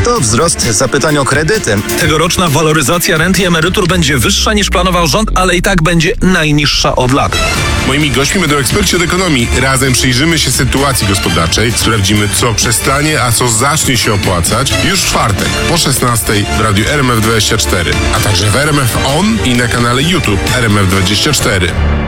to wzrost zapytań o kredyty. Tegoroczna waloryzacja rent i emerytur będzie wyższa niż planował rząd, ale i tak będzie najniższa od lat. Moimi gośćmi będą eksperci od ekonomii. Razem przyjrzymy się sytuacji gospodarczej, sprawdzimy, co przestanie, a co zacznie się opłacać już w czwartek po 16 w radiu RMF24, a także w RMF On i na kanale YouTube RMF24.